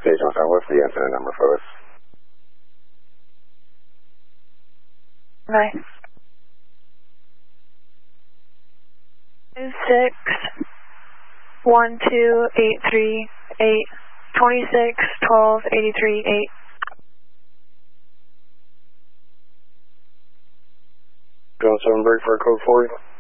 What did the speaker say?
Okay, Johnson, what's the incident number for us? Nice. 26-12-83-8. Johnson, break for code 40.